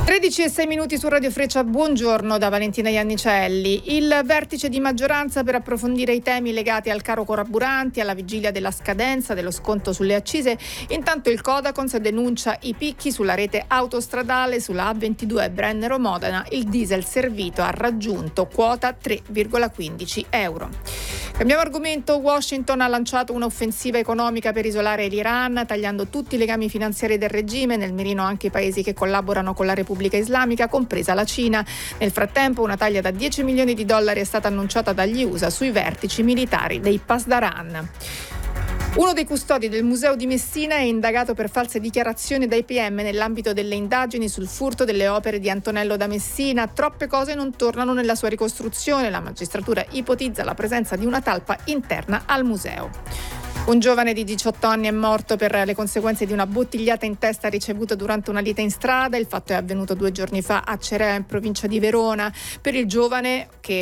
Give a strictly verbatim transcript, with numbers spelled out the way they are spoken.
tredici e sei minuti su Radio Freccia, buongiorno da Valentina Iannicelli. Il vertice di maggioranza per approfondire i temi legati al caro carburanti alla vigilia della scadenza dello sconto sulle accise. Intanto il Codacons denuncia i picchi sulla rete autostradale sulla A ventidue Brennero-Modena. Il diesel servito ha raggiunto quota tre virgola quindici euro. Cambiamo argomento. Washington ha lanciato un'offensiva economica per isolare l'Iran, tagliando tutti i legami finanziari del regime, nel mirino anche i paesi che collaborano con la Repubblica Islamica, compresa la Cina. Nel frattempo una taglia da dieci milioni di dollari è stata annunciata dagli U S A sui vertici militari dei Pasdaran. Uno dei custodi del Museo di Messina è indagato per false dichiarazioni dai P M nell'ambito delle indagini sul furto delle opere di Antonello da Messina. Troppe cose non tornano nella sua ricostruzione. La magistratura ipotizza la presenza di una talpa interna al museo. Un giovane di diciotto anni è morto per le conseguenze di una bottigliata in testa ricevuta durante una lite in strada. Il fatto è avvenuto due giorni fa a Cerea, in provincia di Verona. Per il giovane, che